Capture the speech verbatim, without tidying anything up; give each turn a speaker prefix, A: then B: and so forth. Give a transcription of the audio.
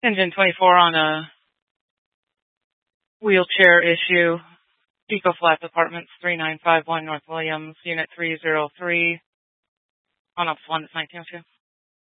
A: Engine twenty-four on a wheelchair issue. Eco Flats Apartments, three nine five one North Williams, Unit three oh three. On Office one, that's nineteen oh two.